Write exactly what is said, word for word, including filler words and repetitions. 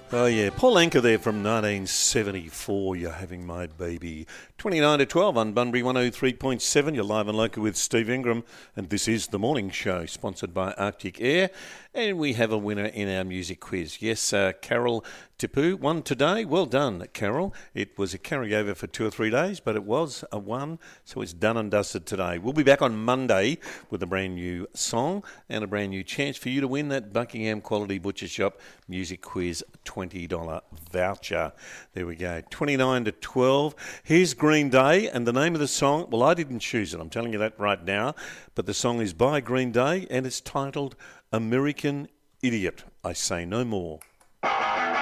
Oh yeah, Paul Anka there from nineteen seventy-four, You're Having My Baby. twenty-nine to twelve on Bunbury one oh three point seven, you're live and local with Steve Ingram, and this is The Morning Show, sponsored by Arctic Air, and we have a winner in our music quiz. Yes, uh, Carol Tipu won today. Well done, Carol. It was a carryover for two or three days, but it was a one, so it's done and dusted today. We'll be back on Monday with a brand new song and a brand new chance for you to win that Buckingham Quality Butcher Shop Music Quiz twenty dollars voucher. There we go, twenty-nine to twelve. Here's Green Day, and the name of the song, well, I didn't choose it, I'm telling you that right now, but the song is by Green Day, and it's titled American Idiot. I Say No More.